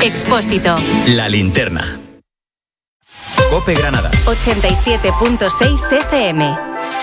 Expósito. La Linterna. COPE Granada. 87.6 FM.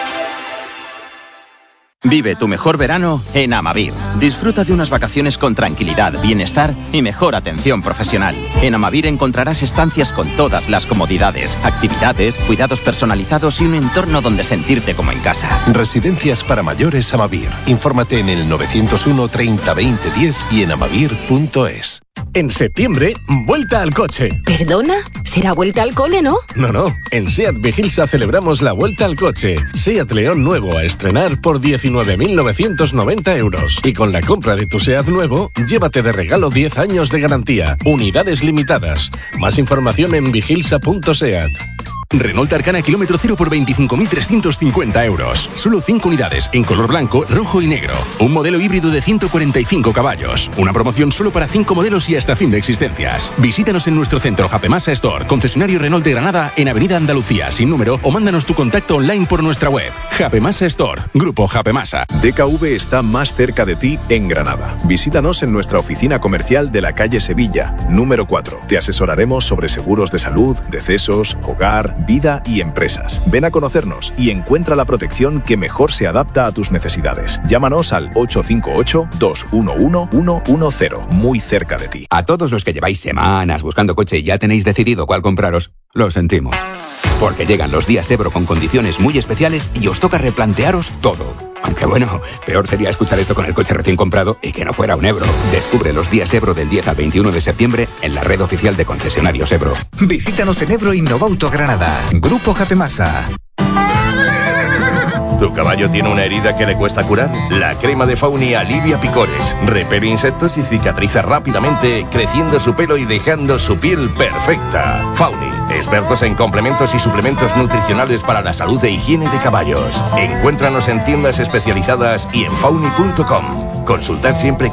Vive tu mejor verano en Amavir. Disfruta de unas vacaciones con tranquilidad, bienestar y mejor atención profesional. En Amavir encontrarás estancias con todas las comodidades, actividades, cuidados personalizados y un entorno donde sentirte como en casa. Residencias para mayores Amavir. Infórmate en el 901 30 20 10 y en amavir.es. En septiembre, vuelta al coche. ¿Perdona? ¿Será vuelta al cole, no? No. En SEAT Vigilsa celebramos la vuelta al coche. SEAT León nuevo a estrenar por 19.990 euros. Y con la compra de tu SEAT nuevo, llévate de regalo 10 años de garantía. Unidades limitadas. Más información en vigilsa.seat. Renault Arcana kilómetro cero por 25.350 euros. Solo 5 unidades en color blanco, rojo y negro. Un modelo híbrido de 145 caballos. Una promoción solo para 5 modelos y hasta fin de existencias. Visítanos en nuestro centro Japemasa Store, concesionario Renault de Granada en Avenida Andalucía sin número o mándanos tu contacto online por nuestra web. Japemasa Store, Grupo Japemasa. DKV está más cerca de ti en Granada. Visítanos en nuestra oficina comercial de la calle Sevilla, número 4. Te asesoraremos sobre seguros de salud, decesos, hogar, vida y empresas. Ven a conocernos y encuentra la protección que mejor se adapta a tus necesidades. Llámanos al 858-211-110, muy cerca de ti. A todos los que lleváis semanas buscando coche y ya tenéis decidido cuál compraros, lo sentimos. Porque llegan los días Ebro con condiciones muy especiales y os toca replantearos todo. Aunque bueno, peor sería escuchar esto con el coche recién comprado y que no fuera un Ebro. Descubre los días Ebro del 10 al 21 de septiembre en la red oficial de concesionarios Ebro. Visítanos en Ebro Innovauto Granada. Grupo Japemasa. ¿Tu caballo tiene una herida que le cuesta curar? La crema de Fauni alivia picores, repele insectos y cicatriza rápidamente, creciendo su pelo y dejando su piel perfecta. Fauni, expertos en complementos y suplementos nutricionales para la salud e higiene de caballos. Encuéntranos en tiendas especializadas y en fauni.com. Consultar siempre